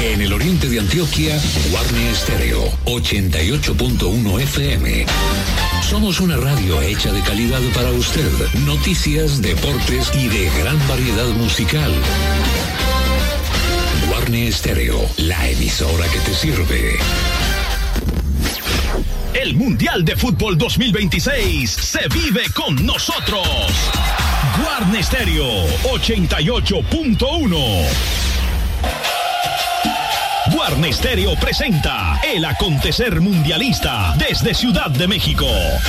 En el oriente de Antioquia, Guarne Estéreo, 88.1 FM. Somos una radio hecha de calidad para usted. Noticias, deportes y de gran variedad musical. Guarne Estéreo, la emisora que te sirve. El Mundial de Fútbol 2026 se vive con nosotros. Guarne Estéreo 88.1. Guarne Estéreo presenta el acontecer mundialista desde Ciudad de México.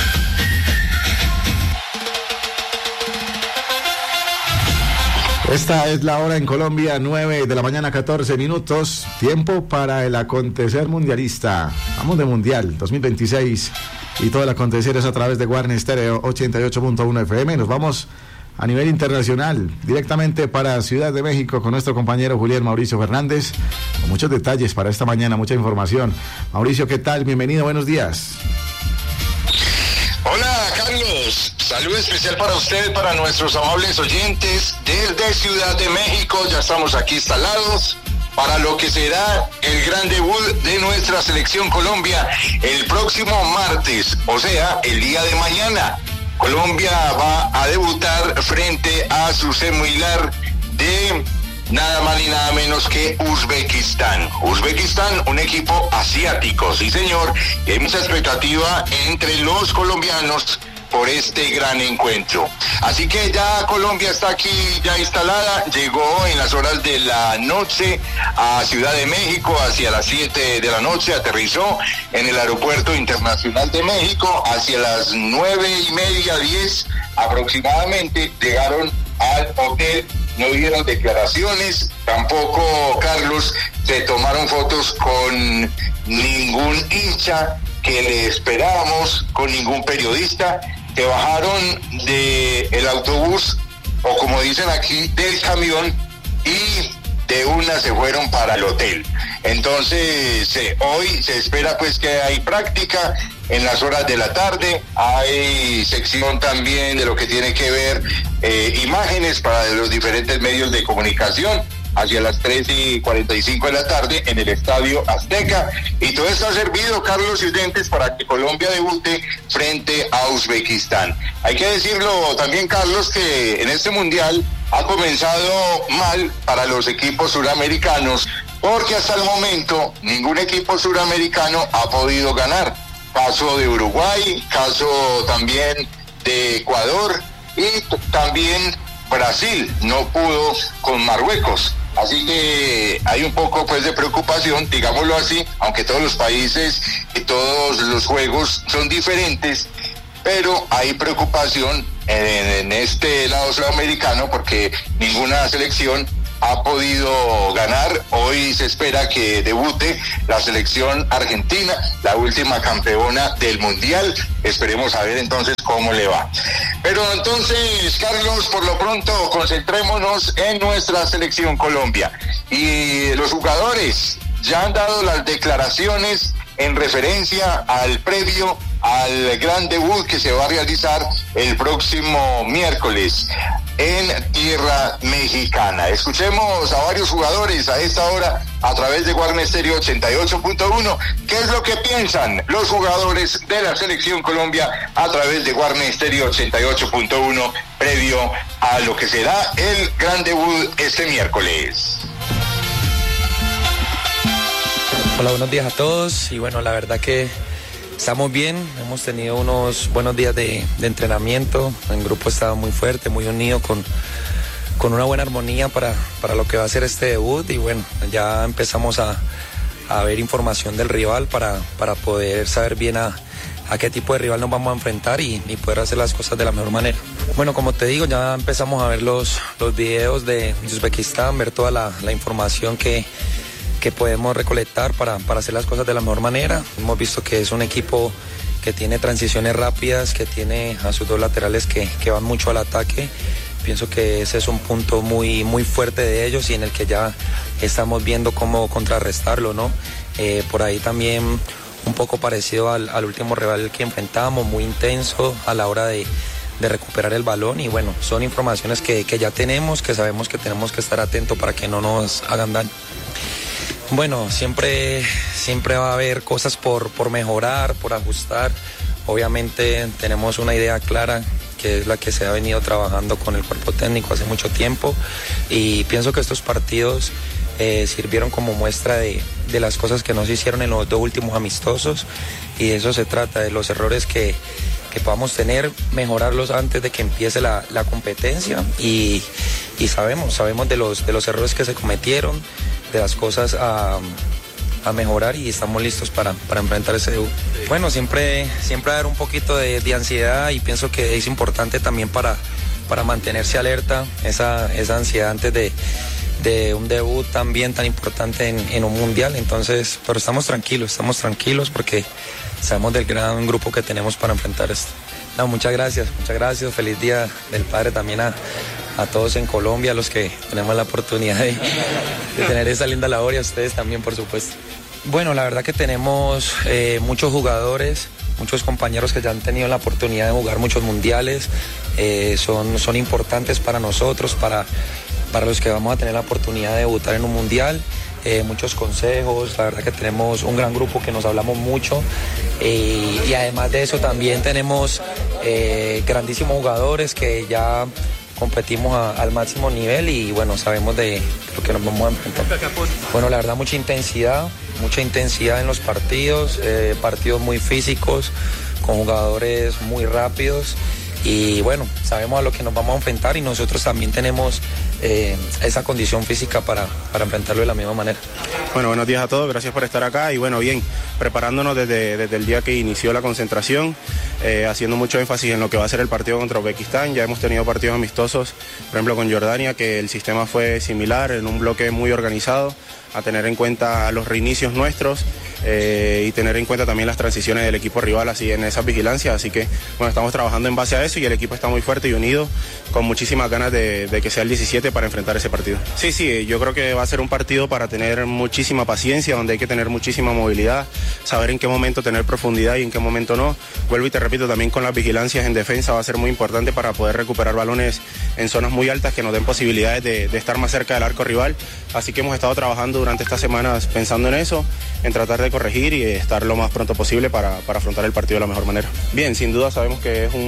Esta es la hora en Colombia, 9 de la mañana, 14 minutos. Tiempo para el acontecer mundialista. Vamos de Mundial 2026 y todo el acontecer es a través de Guarne Estéreo 88.1 FM. Nos vamos a nivel internacional, directamente para Ciudad de México con nuestro compañero Julián Mauricio Fernández, con muchos detalles para esta mañana, mucha información. Mauricio, ¿qué tal? Bienvenido, buenos días. Hola, Carlos. Saludo especial para usted, para nuestros amables oyentes desde Ciudad de México. Ya estamos aquí instalados para lo que será el gran debut de nuestra selección Colombia el próximo martes, o sea, el día de mañana. Colombia va a debutar frente a su similar de nada más ni nada menos que Uzbekistán. Uzbekistán, un equipo asiático, sí señor, y hay mucha expectativa entre los colombianos por este gran encuentro. Así que ya Colombia está aquí ya instalada, llegó en las horas de la noche a Ciudad de México, hacia las 7 de la noche, aterrizó en el Aeropuerto Internacional de México, hacia las 9:30, 10 aproximadamente, llegaron al hotel. No dieron declaraciones, tampoco, Carlos, se tomaron fotos con ningún hincha que le esperábamos, con ningún periodista. Se bajaron del autobús, o como dicen aquí, del camión, y de una se fueron para el hotel. Entonces, hoy se espera pues que hay práctica en las horas de la tarde, hay sección también de lo que tiene que ver imágenes para los diferentes medios de comunicación, hacia las 3:45 de la tarde en el Estadio Azteca, y todo esto ha servido, Carlos y oyentes, para que Colombia debute frente a Uzbekistán. Hay que decirlo también, Carlos, que en este mundial ha comenzado mal para los equipos suramericanos, porque hasta el momento ningún equipo suramericano ha podido ganar. Caso de Uruguay, caso también de Ecuador y también Brasil no pudo con Marruecos. Así que hay un poco pues de preocupación, digámoslo así, aunque todos los países y todos los juegos son diferentes, pero hay preocupación en este lado sudamericano porque ninguna selección ha podido ganar. Hoy se espera que debute la selección argentina, la última campeona del mundial. Esperemos a ver entonces cómo le va. Pero entonces, Carlos, por lo pronto concentrémonos en nuestra selección Colombia. Y los jugadores ya han dado las declaraciones en referencia al previo al gran debut que se va a realizar el próximo miércoles en tierra mexicana. Escuchemos a varios jugadores a esta hora a través de Guarne Estéreo 88.1. ¿Qué es lo que piensan los jugadores de la selección Colombia a través de Guarne Estéreo 88.1 previo a lo que será el gran debut este miércoles? Hola, buenos días a todos. Y bueno, la verdad que estamos bien, hemos tenido unos buenos días de entrenamiento. El grupo estaba muy fuerte, muy unido, con una buena armonía para lo que va a ser este debut. Y bueno, ya empezamos a ver información del rival para poder saber bien a qué tipo de rival nos vamos a enfrentar y poder hacer las cosas de la mejor manera. Bueno, como te digo, ya empezamos a ver los videos de Uzbekistán, ver toda la información que podemos recolectar para hacer las cosas de la mejor manera. Hemos visto que es un equipo que tiene transiciones rápidas, que tiene a sus dos laterales que van mucho al ataque. Pienso que ese es un punto muy, muy fuerte de ellos y en el que ya estamos viendo cómo contrarrestarlo, ¿no? Por ahí también un poco parecido al último rival que enfrentamos, muy intenso a la hora de recuperar el balón. Y bueno, son informaciones que ya tenemos, que sabemos que tenemos que estar atentos para que no nos hagan daño. Bueno, siempre va a haber cosas por mejorar, por ajustar. Obviamente tenemos una idea clara, que es la que se ha venido trabajando con el cuerpo técnico hace mucho tiempo, y pienso que estos partidos sirvieron como muestra de las cosas que no se hicieron en los 2 últimos amistosos, y de eso se trata, de los errores que podamos tener, mejorarlos antes de que empiece la competencia, y sabemos de los errores que se cometieron, de las cosas a mejorar, y estamos listos para enfrentar ese debut. Bueno, siempre va a haber un poquito de ansiedad, y pienso que es importante también para mantenerse alerta, esa ansiedad antes de un debut también tan importante en un mundial. Entonces, pero estamos tranquilos porque sabemos del gran grupo que tenemos para enfrentar esto. No, muchas gracias, feliz Día del Padre también a todos en Colombia, a los que tenemos la oportunidad de tener esa linda labor, y a ustedes también, por supuesto. Bueno, la verdad que tenemos muchos jugadores, muchos compañeros que ya han tenido la oportunidad de jugar muchos mundiales, son importantes para nosotros, para los que vamos a tener la oportunidad de debutar en un mundial. Muchos consejos, la verdad que tenemos un gran grupo que nos hablamos mucho, y además de eso también tenemos grandísimos jugadores que ya competimos al máximo nivel, y bueno, sabemos de lo que nos vamos a enfrentar. Bueno, la verdad mucha intensidad en los partidos, partidos muy físicos, con jugadores muy rápidos, y bueno, sabemos a lo que nos vamos a enfrentar, y nosotros también tenemos esa condición física para enfrentarlo de la misma manera. Bueno, buenos días a todos, gracias por estar acá, y bueno, bien, preparándonos desde el día que inició la concentración, haciendo mucho énfasis en lo que va a ser el partido contra Uzbekistán. Ya hemos tenido partidos amistosos, por ejemplo con Jordania, que el sistema fue similar, en un bloque muy organizado, a tener en cuenta los reinicios nuestros, y tener en cuenta también las transiciones del equipo rival así en esas vigilancias. Así que bueno, estamos trabajando en base a eso, y el equipo está muy fuerte y unido, con muchísimas ganas de que sea el 17 para enfrentar ese partido. Sí, yo creo que va a ser un partido para tener muchísima paciencia, donde hay que tener muchísima movilidad, saber en qué momento tener profundidad y en qué momento no. Vuelvo y te repito, también con las vigilancias en defensa va a ser muy importante para poder recuperar balones en zonas muy altas que nos den posibilidades de estar más cerca del arco rival. Así que hemos estado trabajando durante estas semanas pensando en eso, en tratar de corregir y estar lo más pronto posible para afrontar el partido de la mejor manera. Bien, sin duda sabemos que es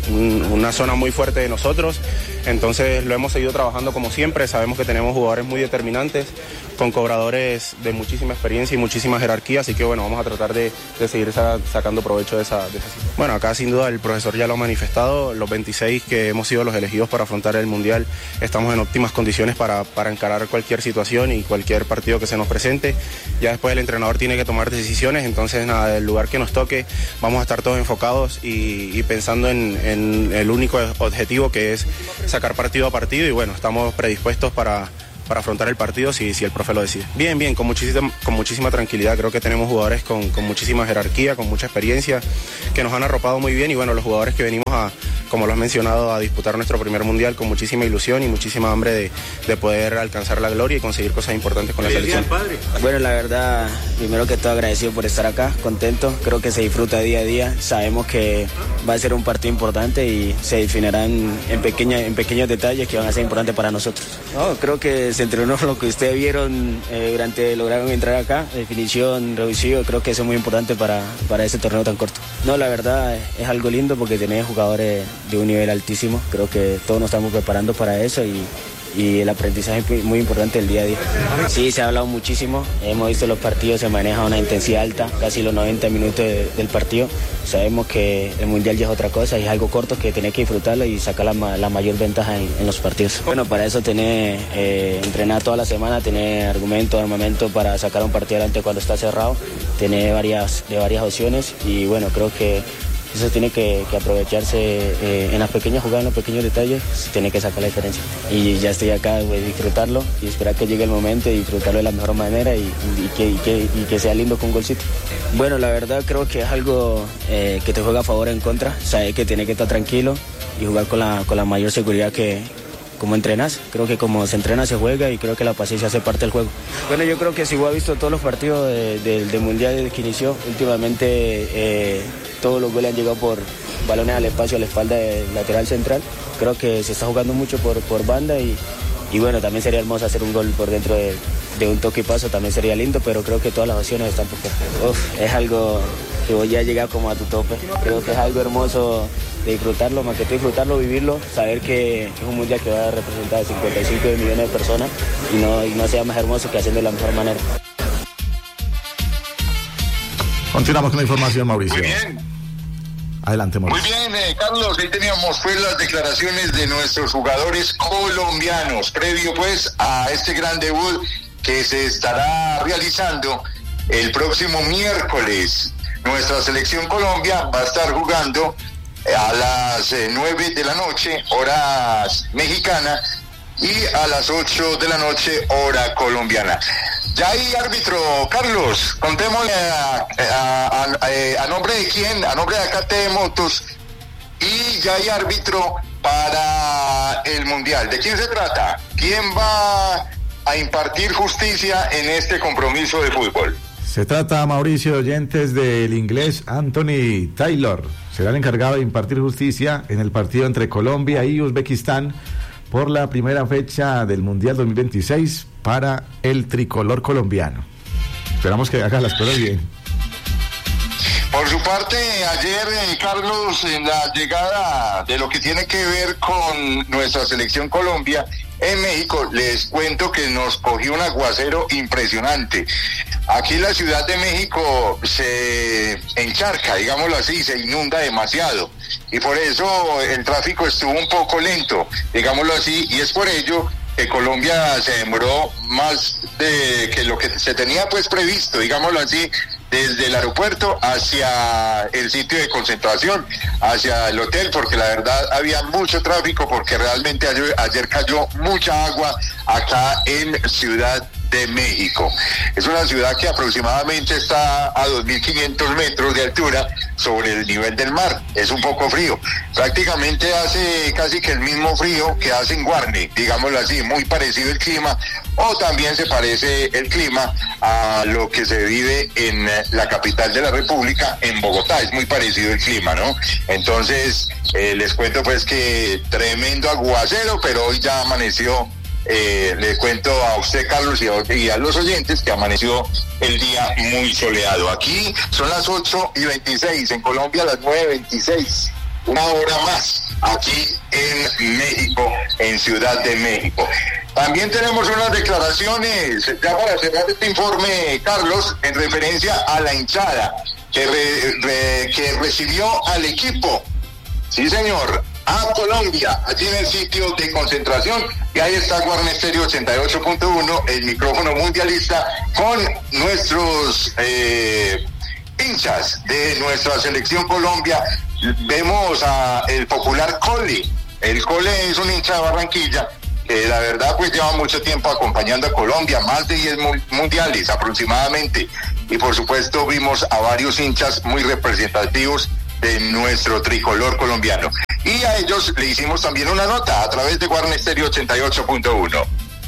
una zona muy fuerte de nosotros, entonces lo hemos seguido trabajando como siempre. Sabemos que tenemos jugadores muy determinantes, con cobradores de muchísima experiencia y muchísima jerarquía, así que bueno, vamos a tratar de seguir sacando provecho de esa situación. Bueno, acá sin duda el profesor ya lo ha manifestado, los 26 que hemos sido los elegidos para afrontar el Mundial estamos en óptimas condiciones para encarar cualquier situación y cualquier partido que se nos presente. Ya después el entrenador tiene que tomar decisiones, entonces nada, del lugar que nos toque vamos a estar todos enfocados y pensando en el único objetivo, que es sacar partido a partido, y bueno, estamos predispuestos para afrontar el partido si el profe lo decide. Bien, con muchísima tranquilidad. Creo que tenemos jugadores con muchísima jerarquía, con mucha experiencia, que nos han arropado muy bien, y bueno, los jugadores que venimos como lo has mencionado, a disputar nuestro primer mundial con muchísima ilusión y muchísima hambre de poder alcanzar la gloria y conseguir cosas importantes con la selección. Bueno, la verdad, primero que todo agradecido por estar acá, contento, creo que se disfruta día a día, sabemos que va a ser un partido importante y se definirán en pequeños detalles que van a ser importantes para nosotros. No, creo que se entrenó lo que ustedes vieron lograron entrar acá, definición, reducido, creo que eso es muy importante para ese torneo tan corto. No, la verdad es algo lindo porque tenés jugadores de un nivel altísimo, creo que todos nos estamos preparando para eso y el aprendizaje es muy importante el día a día. Sí, se ha hablado muchísimo, hemos visto los partidos, se maneja una intensidad alta, casi los 90 minutos del partido. Sabemos que el Mundial ya es otra cosa y es algo corto que tenés que disfrutarlo y sacar la mayor ventaja en los partidos. Bueno, para eso tenés entrenar toda la semana, tener argumentos, armamento para sacar un partido adelante cuando está cerrado, tener varias opciones y bueno, creo que eso tiene que aprovecharse en las pequeñas jugadas, en los pequeños detalles, tiene que sacar la diferencia. Y ya estoy acá, voy a disfrutarlo y esperar que llegue el momento y disfrutarlo de la mejor manera y que sea lindo con un golcito. Bueno, la verdad creo que es algo que te juega a favor o en contra. Sabes que tienes que estar tranquilo y jugar con la mayor seguridad que como entrenas. Creo que como se entrena se juega y creo que la paciencia hace parte del juego. Bueno, yo creo que si vos has visto todos los partidos del Mundial desde que inició, últimamente todos los goles han llegado por balones al espacio, a la espalda del lateral central. Creo que se está jugando mucho por banda y bueno, también sería hermoso hacer un gol por dentro un toque y paso también sería lindo, pero creo que todas las opciones están por fuera. Es algo que voy a llegar como a tu tope. Creo que es algo hermoso de disfrutarlo, más que tú disfrutarlo, vivirlo, saber que es un mundial que va a representar a 55 millones de personas y no sea más hermoso que haciendo de la mejor manera. Continuamos con la información, Mauricio. Muy bien. Adelante, Mauricio. Muy bien, Carlos, ahí teníamos pues las declaraciones de nuestros jugadores colombianos, previo pues a este gran debut que se estará realizando el próximo miércoles. Nuestra selección Colombia va a estar jugando a las 9 de la noche, hora mexicana, y a las 8 de la noche, hora colombiana. Ya hay árbitro, Carlos, contémosle a nombre de quién, a nombre de AKT Motos, y ya hay árbitro para el Mundial. ¿De quién se trata? ¿Quién va a impartir justicia en este compromiso de fútbol? Se trata, Mauricio, de oyentes del inglés Anthony Taylor. Será el encargado de impartir justicia en el partido entre Colombia y Uzbekistán por la primera fecha del Mundial 2026 para el tricolor colombiano. Esperamos que haga las cosas bien. Por su parte, ayer, Carlos, en la llegada de lo que tiene que ver con nuestra selección Colombia en México, les cuento que nos cogió un aguacero impresionante. Aquí la Ciudad de México se encharca, digámoslo así, se inunda demasiado. Y por eso el tráfico estuvo un poco lento, digámoslo así, y es por ello que Colombia se demoró más de que lo que se tenía pues previsto, digámoslo así, desde el aeropuerto hacia el sitio de concentración, hacia el hotel, porque la verdad había mucho tráfico, porque realmente ayer cayó mucha agua acá en Ciudad de México. Es una ciudad que aproximadamente está a 2.500 metros de altura sobre el nivel del mar. Es un poco frío. Prácticamente hace casi que el mismo frío que hace en Guarne, digámoslo así, muy parecido el clima, o también se parece el clima a lo que se vive en la capital de la República, en Bogotá. Es muy parecido el clima, ¿no? Entonces, les cuento pues que tremendo aguacero, pero hoy ya amaneció. Le cuento a usted, Carlos, y a los oyentes que amaneció el día muy soleado. Aquí son las 8:26, en Colombia las 9:26, una hora más aquí en México, en Ciudad de México. También tenemos unas declaraciones, ya para cerrar este informe, Carlos, en referencia a la hinchada que recibió al equipo. Sí, señor, a Colombia, allí en el sitio de concentración, y ahí está Guarne Estéreo 88.1, el micrófono mundialista, con nuestros hinchas de nuestra selección Colombia. Vemos a el popular Cole. El Cole es un hincha de Barranquilla que la verdad pues lleva mucho tiempo acompañando a Colombia, más de 10 mundiales aproximadamente, y por supuesto vimos a varios hinchas muy representativos de nuestro tricolor colombiano. Y a ellos le hicimos también una nota a través de Guarne Estéreo 88.1.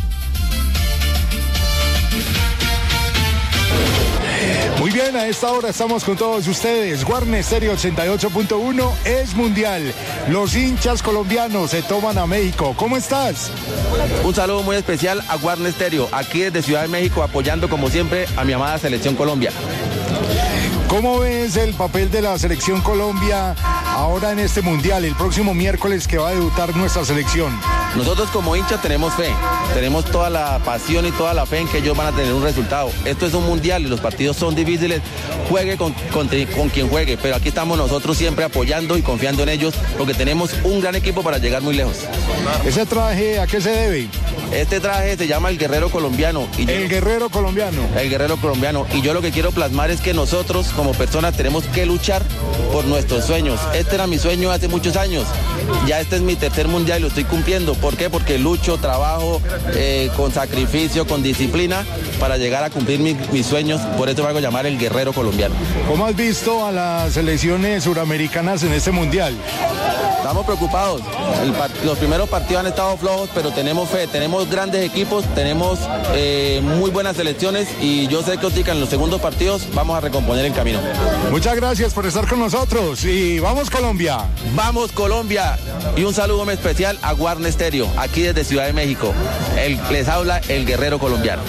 Muy bien, a esta hora estamos con todos ustedes. Guarne Estéreo 88.1 es mundial. Los hinchas colombianos se toman a México. ¿Cómo estás? Un saludo muy especial a Guarne Estéreo, aquí desde Ciudad de México, apoyando como siempre a mi amada Selección Colombia. ¿Cómo ves el papel de la Selección Colombia ahora en este mundial, el próximo miércoles que va a debutar nuestra selección? Nosotros como hinchas tenemos fe, tenemos toda la pasión y toda la fe en que ellos van a tener un resultado. Esto es un mundial y los partidos son difíciles, juegue con quien juegue, pero aquí estamos nosotros siempre apoyando y confiando en ellos, porque tenemos un gran equipo para llegar muy lejos. ¿Ese traje a qué se debe? Este traje se llama el Guerrero Colombiano. El Guerrero Colombiano. El Guerrero Colombiano. Y yo lo que quiero plasmar es que nosotros como personas tenemos que luchar por nuestros sueños. Este era mi sueño hace muchos años. Ya este es mi tercer mundial y lo estoy cumpliendo. ¿Por qué? Porque lucho, trabajo con sacrificio, con disciplina para llegar a cumplir mis sueños. Por eso me hago llamar el Guerrero Colombiano. ¿Cómo has visto a las selecciones suramericanas en este mundial? Estamos preocupados. Los primeros partidos han estado flojos, pero tenemos fe, tenemos grandes equipos, tenemos muy buenas selecciones y yo sé que Otica en los segundos partidos vamos a recomponer el camino. Muchas gracias por estar con nosotros y vamos Colombia. Vamos Colombia y un saludo muy especial a Warner Stereo, aquí desde Ciudad de México. Les habla el guerrero colombiano.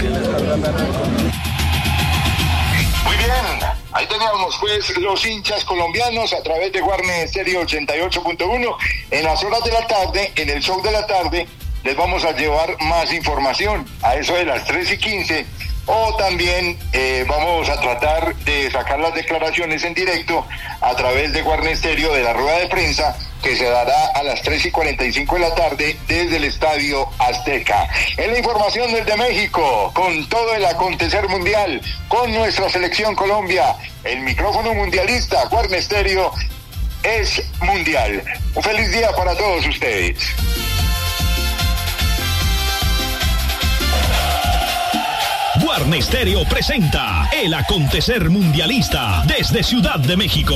Muy bien. Ahí teníamos pues los hinchas colombianos a través de Warner Stereo 88.1. En las horas de la tarde, en el show de la tarde, les vamos a llevar más información a eso de las 3:15. O también vamos a tratar de sacar las declaraciones en directo a través de Warner Stereo de la rueda de prensa que se dará a las 3:45 de la tarde desde el Estadio Azteca. En la información desde México, con todo el acontecer mundial, con nuestra selección Colombia, el micrófono mundialista, Warner Stereo es mundial. Un feliz día para todos ustedes. Warner Stereo presenta el acontecer mundialista desde Ciudad de México.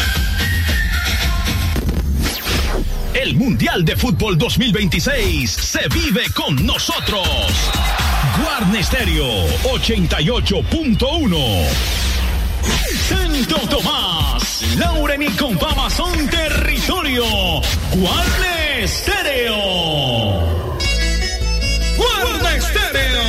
El Mundial de Fútbol 2026 se vive con nosotros. Warner Stereo 88.1. Santo Tomás, Lauren y Compama son territorio. Warner Stereo. Warner Stereo.